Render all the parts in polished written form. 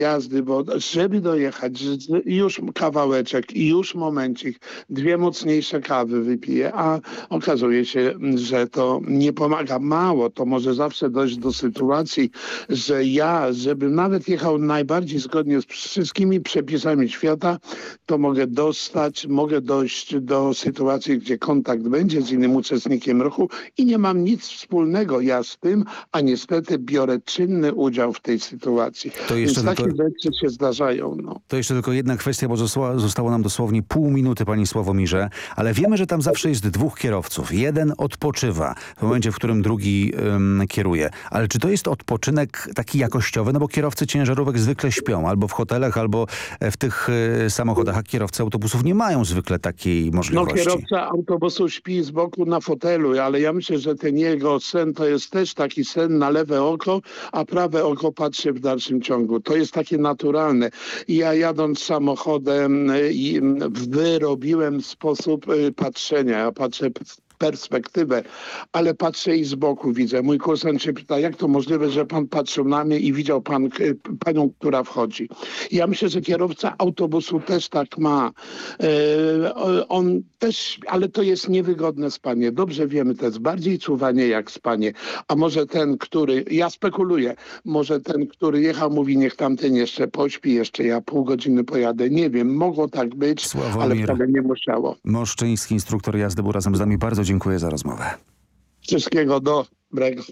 jazdy, bo żeby dojechać, już kawałeczek i już momencik, 2 mocniejsze kawy wypiję, a okazuje się, że to nie pomaga. Mało, to może zawsze dojść do sytuacji, że ja, żebym nawet jechał najbardziej zgodnie z wszystkimi przepisami świata, to mogę dojść do sytuacji, gdzie kontakt będzie z innym uczestnikiem ruchu i nie mam nic wspólnego ja z tym, a niestety biorę czynny udział w tej sytuacji. To jeszcze Więc takie rzeczy się zdarzają. No. To jeszcze tylko jedna kwestia, bo zostało nam dosłownie pół minuty, panie Sławomirze, ale wiemy, że tam zawsze jest 2 kierowców. Jeden odpoczywa w momencie, w którym drugi kieruje. Ale czy to jest odpoczynek taki jakościowy? No bo kierowcy ciężarówek zwykle śpią albo w hotelach, albo w tych samochodach, a kierowcy autobusów nie mają zwykle takiej możliwości. No, kierowca autobusu śpi z boku na fotelu, ale ja myślę, że ten jego sen to jest też taki sen na lewe oko, a prawe oko patrzy w dalszym ciągu. To jest takie naturalne. Ja jadąc samochodem wyrobiłem sposób patrzenia. Ja patrzę w perspektywę, ale patrzę i z boku widzę. Mój kursant się pyta, jak to możliwe, że pan patrzył na mnie i widział pan panią, która wchodzi. Ja myślę, że kierowca autobusu też tak ma. On też, ale to jest niewygodne spanie. Dobrze wiemy, to jest bardziej czuwanie jak spanie. A może ten, ja spekuluję, może ten, który jechał, mówi, niech tamten jeszcze pośpi, jeszcze ja pół godziny pojadę. Nie wiem, mogło tak być, ale wcale nie musiało. Moszczyński, instruktor jazdy, był razem z nami. Bardzo dziękuję za rozmowę. Wszystkiego dobrego.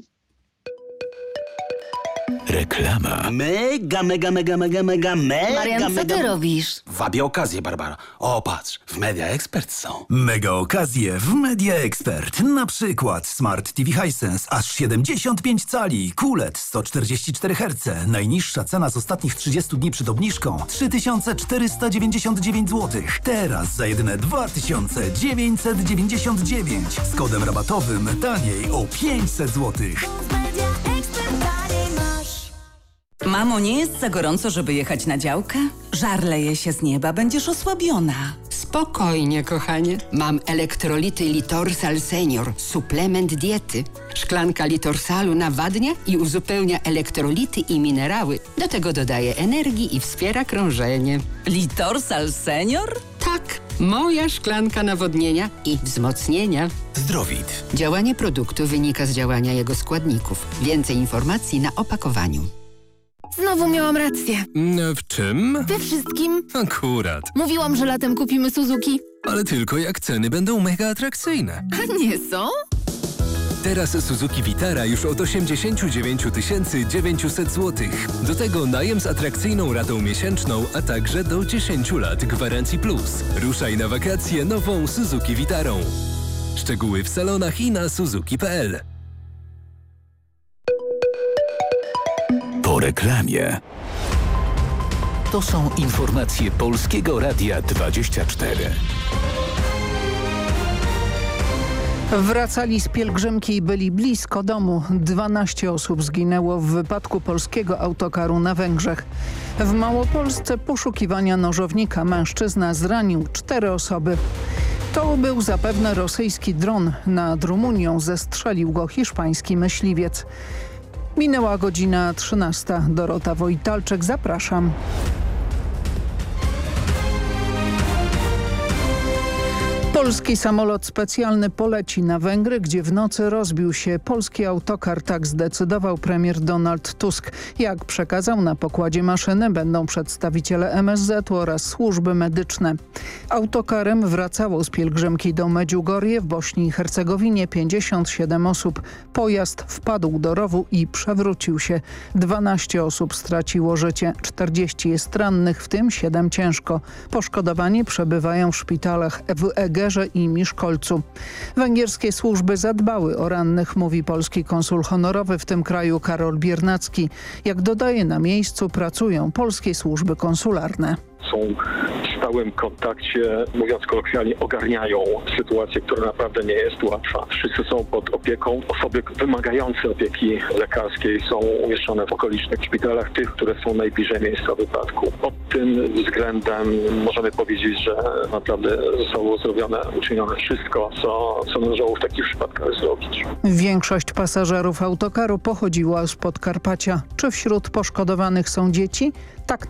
Reklama. Mega. Marian, co ty robisz? Wabię okazję, Barbara. O, patrz, w Media Expert są. Mega okazje w Media Expert. Na przykład Smart TV Hisense aż 75 cali, QLED 144 Hz. Najniższa cena z ostatnich 30 dni przed obniżką 3499 zł. Teraz za jedyne 2999. Z kodem rabatowym taniej o 500 zł. Mamo, nie jest za gorąco, żeby jechać na działkę? Żar leje się z nieba, będziesz osłabiona. Spokojnie, kochanie. Mam elektrolity Litorsal Senior, suplement diety. Szklanka Litorsalu nawadnia i uzupełnia elektrolity i minerały. Do tego dodaje energii i wspiera krążenie. Litorsal Senior? Tak, moja szklanka nawodnienia i wzmocnienia. Zdrowit. Działanie produktu wynika z działania jego składników. Więcej informacji na opakowaniu. Znowu miałam rację. W czym? We wszystkim. Akurat. Mówiłam, że latem kupimy Suzuki. Ale tylko jak ceny będą mega atrakcyjne. A nie są? Teraz Suzuki Vitara już od 89 900 zł. Do tego najem z atrakcyjną ratą miesięczną, a także do 10 lat gwarancji plus. Ruszaj na wakacje nową Suzuki Vitarą. Szczegóły w salonach i na suzuki.pl. Po reklamie. To są informacje Polskiego Radia 24. Wracali z pielgrzymki i byli blisko domu. 12 osób zginęło w wypadku polskiego autokaru na Węgrzech. W Małopolsce poszukiwania nożownika. Mężczyzna zranił 4 osoby. To był zapewne rosyjski dron. Nad Rumunią zestrzelił go hiszpański myśliwiec. Minęła godzina 13. Dorota Wojtalczyk, zapraszam. Polski samolot specjalny poleci na Węgry, gdzie w nocy rozbił się polski autokar. Tak zdecydował premier Donald Tusk. Jak przekazał, na pokładzie maszyny będą przedstawiciele MSZ-u oraz służby medyczne. Autokarem wracało z pielgrzymki do Medjugorje w Bośni i Hercegowinie 57 osób. Pojazd wpadł do rowu i przewrócił się. 12 osób straciło życie, 40 jest rannych, w tym 7 ciężko. Poszkodowani przebywają w szpitalach w Egerze i Miszkolcu. Węgierskie służby zadbały o rannych, mówi polski konsul honorowy w tym kraju Karol Biernacki. Jak dodaje, na miejscu pracują polskie służby konsularne. Są stałym kontakcie, mówiąc kolokwialnie, ogarniają sytuację, która naprawdę nie jest łatwa. Wszyscy są pod opieką. Osoby wymagające opieki lekarskiej są umieszczone w okolicznych szpitalach, tych, które są najbliżej miejsca wypadku. Pod tym względem możemy powiedzieć, że naprawdę zostało uczynione wszystko, co należało w takich przypadkach zrobić. Większość pasażerów autokaru pochodziła z Podkarpacia. Czy wśród poszkodowanych są dzieci? Tak